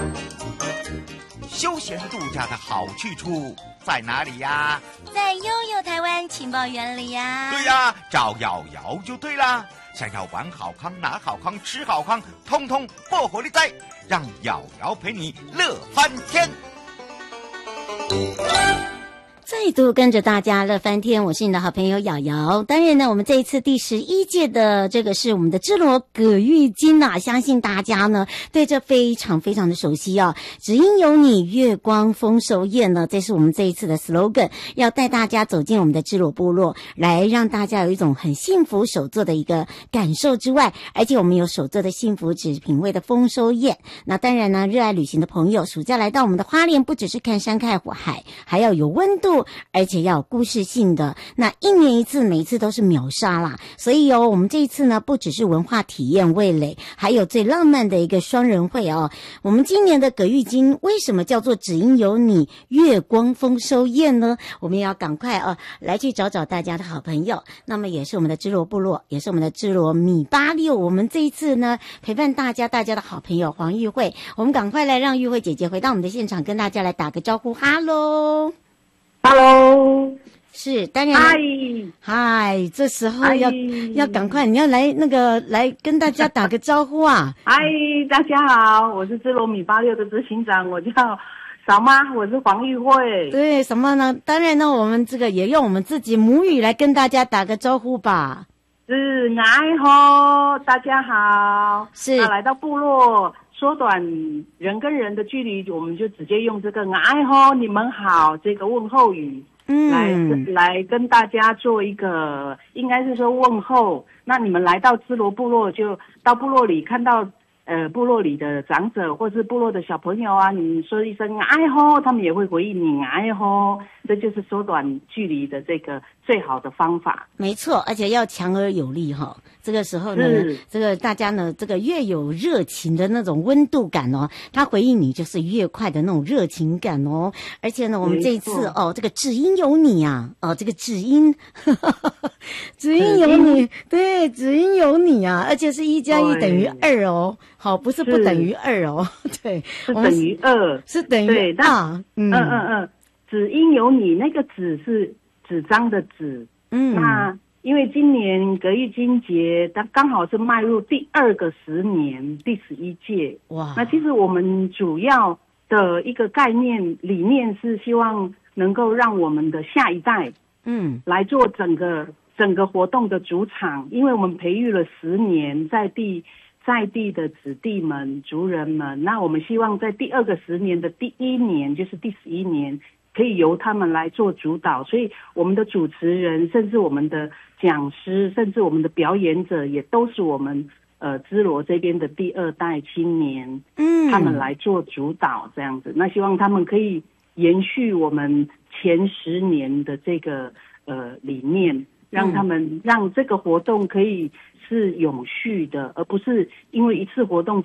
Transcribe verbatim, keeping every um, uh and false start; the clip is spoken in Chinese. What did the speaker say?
休闲度假的好去处在哪里呀？ 在悠悠台湾情报园里呀。 对呀，找瑶瑶就对啦。想要玩好康、拿好康、吃好康，通通破火力在，让瑶瑶陪你乐翻天。 再度跟着大家乐翻天，我是你的好朋友瑶瑶。当然呢，我们这一次第十一届的这个是我们的芝罗葛玉金啊，相信大家呢对这非常非常的熟悉啊。只因有你，月光丰收宴呢，这是我们这一次的 slogan， 要带大家走进我们的芝罗部落，来让大家有一种很幸福手作的一个感受之外，而且我们有手作的幸福纸品味的丰收宴。那当然呢，热爱旅行的朋友，暑假来到我们的花莲，不只是看山看海，还要有温度，而且要有故事性的。那一年一次，每一次都是秒杀啦。所以哦，我们这一次呢，不只是文化体验味蕾，还有最浪漫的一个双人会哦。我们今年的葛玉金为什么叫做只因有你月光丰收宴呢？我们也要赶快哦，来去找找大家的好朋友。那么也是我们的芝罗部落，也是我们的芝罗米八六。我们这一次呢，陪伴大家，大家的好朋友黄玉慧。我们赶快来让玉慧姐姐回到我们的现场，跟大家来打个招呼。哈喽。 Hello， 是当然， 嗨嗨，这时候要要赶快，你要来那个来跟大家打个招呼啊！ 嗨，大家好，我是芝罗米八六的执行长，我叫嫂妈，我是黄玉慧。 对，什么呢？当然呢，我们这个也用我们自己母语来跟大家打个招呼吧。 是爱吼，大家好。 是， 那来到部落。缩短人跟人的距离，我们就直接用这个哎吼你们好这个问候语，嗯，来来跟大家做一个，应该是说问候。那你们来到芝罗部落，就到部落里看到呃部落里的长者或是部落的小朋友啊，你说一声哎吼，他们也会回应你哎吼，这就是缩短距离的这个最好的方法。 没错，而且要强而有力哈。这个时候呢，这个大家呢，这个越有热情的那种温度感哦，他回应你就是越快的那种热情感哦。而且呢，我们这一次哦，这个只因有你啊，哦，这个只因，只因有你，对，只因有你啊，而且是一加一等于二哦，好，不是不等于二哦，对， 是等于二， 是等于二， 嗯嗯嗯，只因有你，那个纸是纸张的纸，嗯，那。因为今年葛玉金节，它刚好是迈入第二个十年，第十一届。哇！那其实我们主要的一个概念理念是希望能够让我们的下一代，嗯，来做整个整个活动的主场。因为我们培育了十年在地在地的子弟们、族人们，那我们希望在第二个十年的第一年，就是第十一年。可以由他们来做主导，所以我们的主持人，甚至我们的讲师，甚至我们的表演者，也都是我们呃芝罗这边的第二代青年，嗯，他们来做主导这样子。那希望他们可以延续我们前十年的这个呃理念，让他们让这个活动可以是永续的，而不是因为一次活动